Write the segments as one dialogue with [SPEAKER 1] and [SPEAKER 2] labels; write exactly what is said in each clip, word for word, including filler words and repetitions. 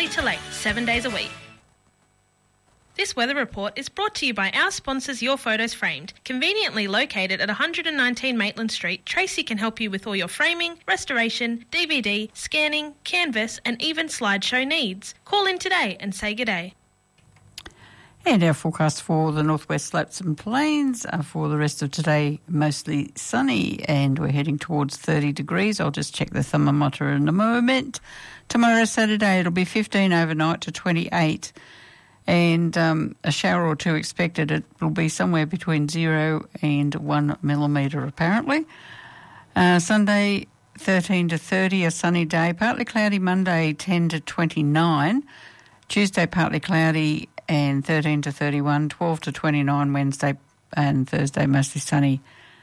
[SPEAKER 1] early to late, seven days a week. This weather report is brought to you by our sponsors Your Photos Framed. Conveniently located at one hundred nineteen Maitland Street, Tracy can help you with all your framing, restoration, D V D, scanning, canvas and even slideshow needs. Call in today and say good day.
[SPEAKER 2] And our forecast for the northwest slopes and plains uh, for the rest of today, mostly sunny, and we're heading towards thirty degrees. I'll just check the thermometer in a moment. Tomorrow, Saturday, it'll be fifteen overnight to twenty-eight, and um, a shower or two expected. It will be somewhere between zero and one millimetre, apparently. Uh, Sunday, thirteen to thirty, a sunny day. Partly cloudy Monday, ten to twenty-nine. Tuesday, partly cloudy and thirteen to thirty-one, twelve to twenty-nine Wednesday, and Thursday mostly sunny.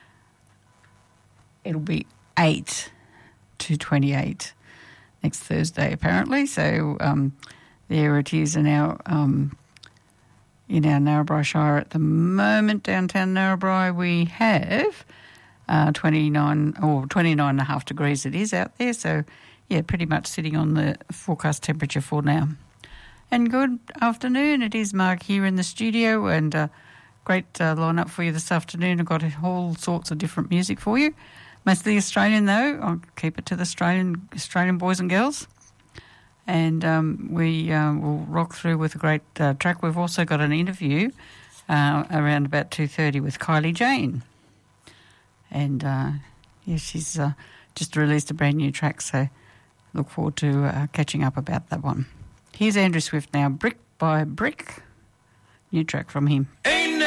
[SPEAKER 2] It'll be eight to twenty-eight next Thursday, apparently. So um, there it is in our um, in our Narrabri Shire at the moment. Downtown Narrabri, we have uh, twenty-nine or twenty-nine and a half degrees. It is out there. So yeah, pretty much sitting on the forecast temperature for now. And good afternoon. It is Mark here in the studio, and uh, great uh, lineup for you this afternoon. I've got all sorts of different music for you. Mostly Australian, though. I'll keep it to the Australian Australian boys and girls. And um, we uh, will rock through with a great uh, track. We've also got an interview uh, around about two thirty with Kylie Jane. And, uh, yeah, she's uh, just released a brand new track, so look forward to uh, catching up about that one. Here's Andrew Swift now, Brick by Brick. New track from him.